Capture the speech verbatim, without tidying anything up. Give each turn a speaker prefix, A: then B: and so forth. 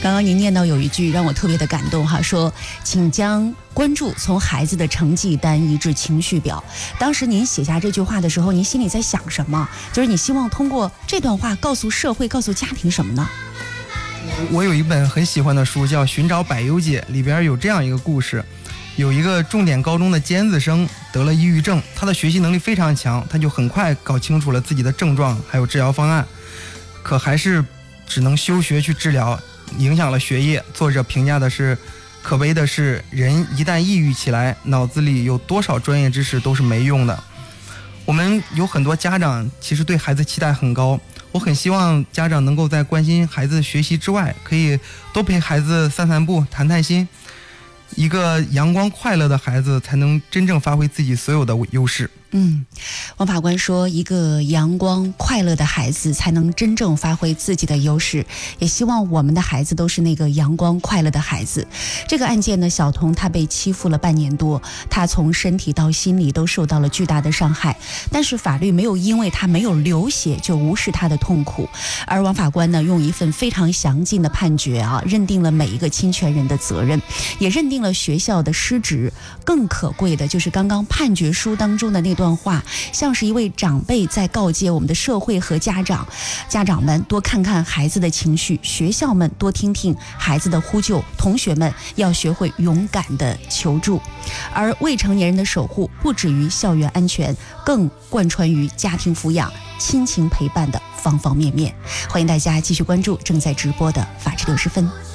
A: 刚刚您念到有一句让我特别的感动哈，说请将关注从孩子的成绩单移至情绪表。当时您写下这句话的时候，您心里在想什么？就是你希望通过这段话告诉社会、告诉家庭什么呢？
B: 我有一本很喜欢的书叫《寻找百忧解》，里边有这样一个故事，有一个重点高中的尖子生得了抑郁症，他的学习能力非常强，他就很快搞清楚了自己的症状还有治疗方案，可还是只能休学去治疗，影响了学业。作者评价的是，可悲的是人一旦抑郁起来，脑子里有多少专业知识都是没用的。我们有很多家长其实对孩子期待很高，我很希望家长能够在关心孩子学习之外，可以多陪孩子散散步、谈谈心。一个阳光快乐的孩子才能真正发挥自己所有的优势。
A: 嗯，王法官说，一个阳光快乐的孩子才能真正发挥自己的优势，也希望我们的孩子都是那个阳光快乐的孩子。这个案件呢，小童他被欺负了半年多，他从身体到心理都受到了巨大的伤害，但是法律没有因为他没有流血就无视他的痛苦，而王法官呢，用一份非常详尽的判决啊，认定了每一个侵权人的责任，也认定了学校的失职。更可贵的就是刚刚判决书当中的那段话，像是一位长辈在告诫我们的社会和家长，家长们多看看孩子的情绪，学校们多听听孩子的呼救，同学们要学会勇敢的求助。而未成年人的守护不止于校园安全，更贯穿于家庭抚养、亲情陪伴的方方面面。欢迎大家继续关注正在直播的法治六十分。